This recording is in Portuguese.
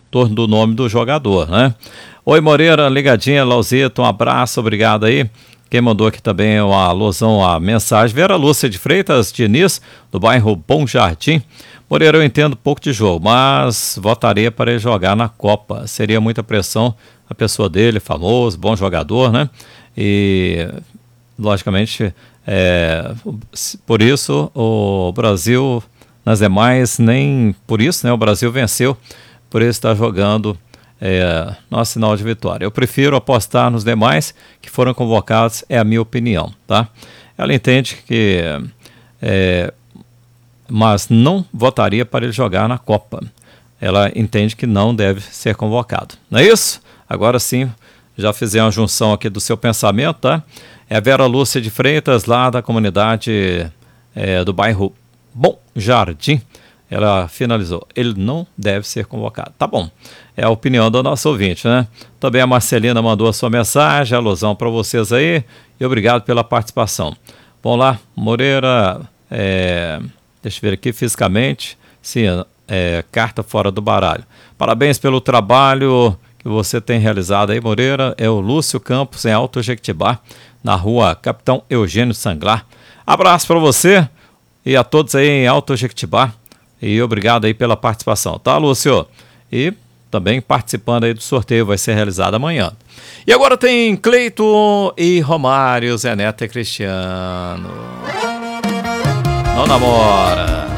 torno do nome do jogador, né? Oi, Moreira, ligadinha, Lauzito, um abraço, obrigado aí. Quem mandou aqui também uma alusão à mensagem, Vera Lúcia de Freitas Diniz, do bairro Bom Jardim. Moreira, eu entendo pouco de jogo, mas votaria para ele jogar na Copa. Seria muita pressão a pessoa dele, famoso, bom jogador, né? E, logicamente, por isso o Brasil, nas demais, nem por isso, né? O Brasil venceu, por ele estar jogando nosso sinal de vitória. Eu prefiro apostar nos demais que foram convocados, é a minha opinião, tá? Ela entende que... mas não votaria para ele jogar na Copa. Ela entende que não deve ser convocado. Não é isso? Agora sim, já fizemos uma junção aqui do seu pensamento, tá? É a Vera Lúcia de Freitas, lá da comunidade do bairro Bom Jardim. Ela finalizou. Ele não deve ser convocado. Tá bom. É a opinião do nosso ouvinte, né? Também a Marcelina mandou a sua mensagem, alusão para vocês aí. E obrigado pela participação. Bom lá, Moreira... deixa eu ver aqui fisicamente. Sim, carta fora do baralho. Parabéns pelo trabalho que você tem realizado aí, Moreira. É o Lúcio Campos, em Alto Jequitibá, na rua Capitão Eugênio Sanglar. Abraço para você e a todos aí em Alto Jequitibá. E obrigado aí pela participação, tá, Lúcio? E também participando aí do sorteio, vai ser realizado amanhã. E agora tem Cleiton e Romário, Zé Neto e Cristiano. Não namora.